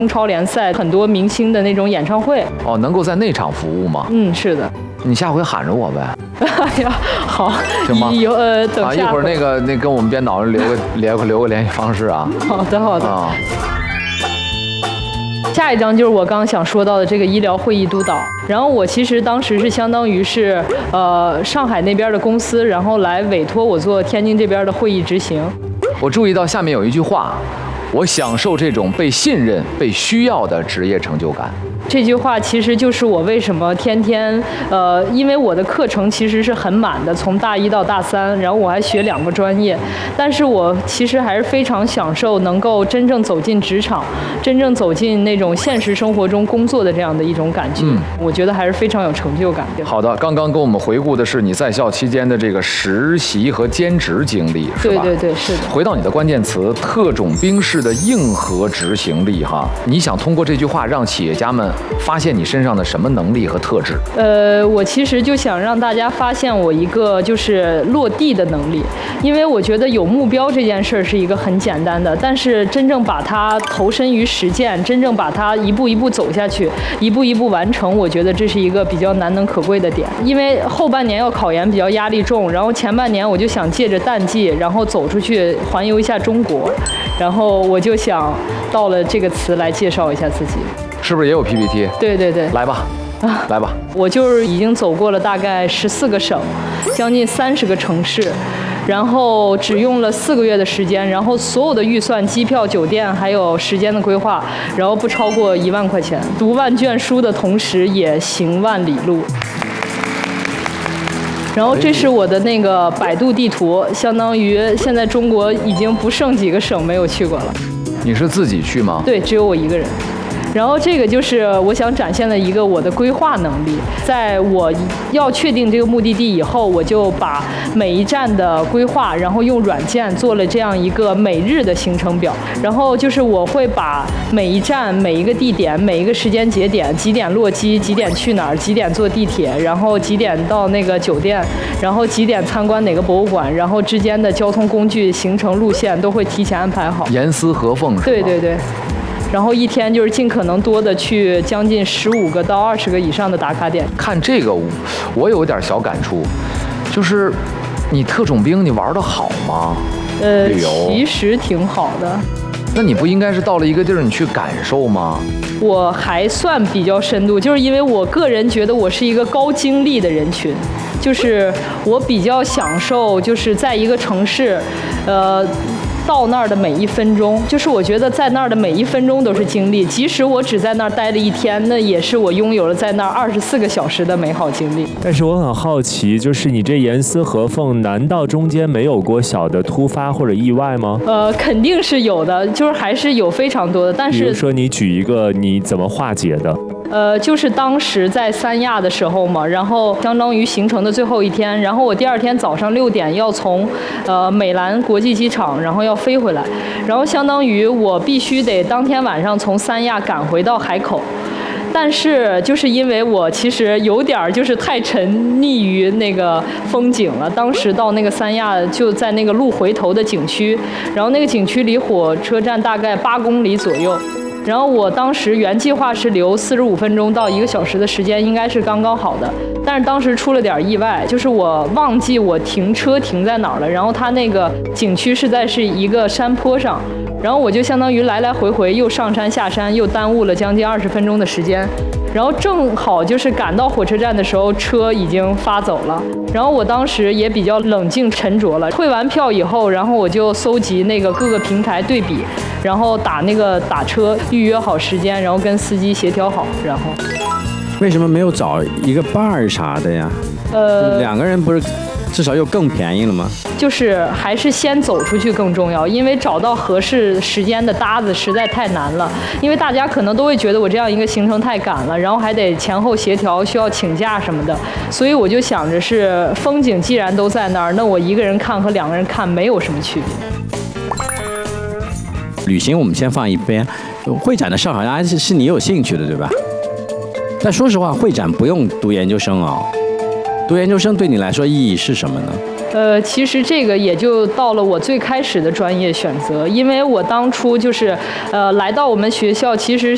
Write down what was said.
中超联赛很多明星的那种演唱会。 哦，能够在内场服务吗？ 是的。 你下回喊着我呗。 哎呀，好， 行吗？ 等下一会儿那跟我们编导留个联系方式啊。 好的啊。下一章就是我刚刚想说到的这个医疗会议督导。然后我其实当时是相当于是上海那边的公司，然后来委托我做天津这边的会议执行。 我注意到下面有一句话，我享受这种被信任、被需要的职业成就感。 这句话其实就是我为什么天天因为我的课程其实是很满的，从大1到大3，然后我还学2个专业，但是我其实还是非常享受能够真正走进职场，真正走进那种现实生活中工作的这样的一种感觉。我觉得还是非常有成就感的。 好的，刚刚跟我们回顾的是你在校期间的这个实习和兼职经历，是吧？ 对，是的。 回到你的关键词，特种兵式的硬核执行力哈，你想通过这句话让企业家们发现你身上的什么能力和特质？ 我其实就想让大家发现我一个就是落地的能力，因为我觉得有目标这件事儿是一个很简单的，但是真正把它投身于实践，真正把它一步一步走下去，一步一步完成，我觉得这是一个比较难能可贵的点。因为后半年要考研比较压力重，然后前半年我就想借着淡季，然后走出去环游一下中国，然后我就想到了这个词来介绍一下自己。 是不是也有 PPT？ 对， 来吧。来吧， 我就是已经走过了大概14个省，将近30个城市，然后只用了4个月的时间，然后所有的预算、机票、酒店还有时间的规划，然后不超过1万块钱。读万卷书的同时，也行万里路。然后这是我的那个百度地图，相当于现在中国已经不剩几个省没有去过了。 你是自己去吗？ 对，只有我一个人。然后这个就是我想展现的一个我的规划能力。在我要确定这个目的地以后，我就把每一站的规划，然后用软件做了这样一个每日的行程表。然后就是我会把每一站、每一个地点、每一个时间节点，几点落机，几点去哪儿，几点坐地铁，然后几点到那个酒店，然后几点参观哪个博物馆，然后之间的交通工具、行程路线都会提前安排好， 严丝合缝。 对。然后一天就是尽可能多的去将近15个到20个以上的打卡点。 看这个，我有点小感触，就是你特种兵你玩得好吗？旅游其实挺好的。 那你不应该是到了一个地儿你去感受吗？ 我还算比较深度，就是因为我个人觉得我是一个高精力的人群，就是我比较享受就是在一个城市，到那儿的每一分钟，就是我觉得在那儿的每一分钟都是经历，即使我只在那儿待了1天，那也是我拥有了在那儿24个小时的美好经历。 但是我很好奇，就是你这严丝合缝，难道中间没有过小的突发或者意外吗？ 肯定是有的，就是还是有非常多的，但是比如说你举一个你怎么化解的？ 就是当时在三亚的时候嘛，然后相当于行程的最后一天，然后我第2天早上6点要从美兰国际机场，然后要飞回来，然后相当于我必须得当天晚上从三亚赶回到海口。但是就是因为我其实有点就是太沉溺于那个风景了，当时到那个三亚就在那个路回头的景区，然后那个景区离火车站大概8公里左右。然后我当时原计划是留45分钟到1个小时的时间，应该是刚刚好的。但是当时出了点意外，就是我忘记我停车停在哪儿了。然后它那个景区是一个山坡上，然后我就相当于来来回回又上山下山，又耽误了将近20分钟的时间。然后正好就是赶到火车站的时候，车已经发走了。然后我当时也比较冷静沉着了。退完票以后，然后我就搜集那个各个平台对比，然后打车预约好时间，然后跟司机协调好。然后为什么没有找一个伴儿啥的呀？2个人不是至少又更便宜了吗？ 就是还是先走出去更重要，因为找到合适时间的搭子实在太难了。因为大家可能都会觉得我这样一个行程太赶了，然后还得前后协调，需要请假什么的。所以我就想着是风景既然都在那儿，那我一个人看和2个人看没有什么区别。 旅行我们先放一边，会展的事好像是你有兴趣的，对吧？但说实话，会展不用读研究生哦。读研究生对你来说意义是什么呢？ 其实这个也就到了我最开始的专业选择，因为我当初就是来到我们学校，其实